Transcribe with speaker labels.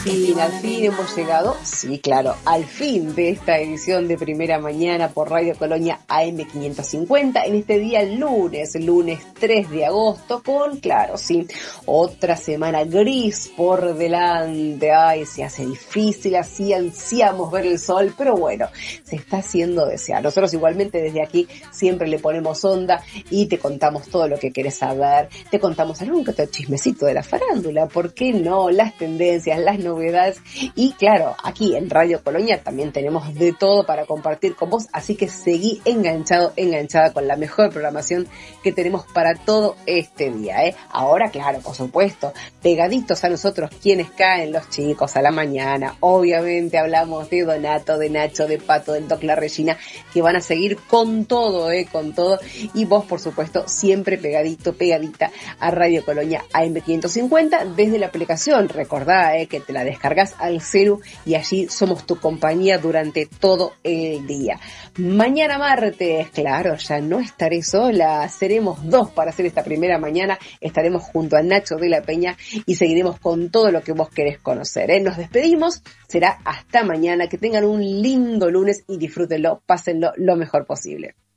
Speaker 1: Al fin hemos llegado, sí, claro, al fin de esta edición de Primera Mañana por Radio Colonia AM550, en este día lunes 3 de agosto, con, claro, sí, otra semana gris por delante. Ay, se hace difícil, así ansiamos ver el sol, pero bueno, se está haciendo desear. Nosotros igualmente desde aquí siempre le ponemos onda y te contamos todo lo que querés saber, te contamos algún que otro chismecito de la farándula, ¿por qué no? Las tendencias, las novedades, y claro, aquí en Radio Colonia también tenemos de todo para compartir con vos, así que seguí enganchado, enganchada con la mejor programación que tenemos para todo este día, ¿eh? Ahora, claro, por supuesto, pegaditos a nosotros, quienes caen, los chicos a la mañana, obviamente hablamos de Donato, de Nacho, de Pato, del Doc La Regina, que van a seguir con todo, con todo, y vos, por supuesto, siempre pegadito, pegadita a Radio Colonia AM550 desde la aplicación. Recordá que te la descargas al celu y allí somos tu compañía durante todo el día. Mañana martes, claro, ya no estaré sola, seremos dos para hacer esta primera mañana, estaremos junto a Nacho de la Peña y seguiremos con todo lo que vos querés conocer, ¿eh? Nos despedimos, será hasta mañana, que tengan un lindo lunes y disfrútenlo, pásenlo lo mejor posible.